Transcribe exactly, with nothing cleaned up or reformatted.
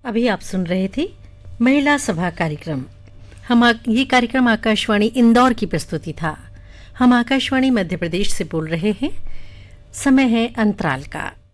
अभी आप सुन रहे थे महिला सभा कार्यक्रम। हम आ, ये कार्यक्रम आकाशवाणी इंदौर की प्रस्तुति था। हम आकाशवाणी मध्य प्रदेश से बोल रहे हैं। समय है अंतराल का।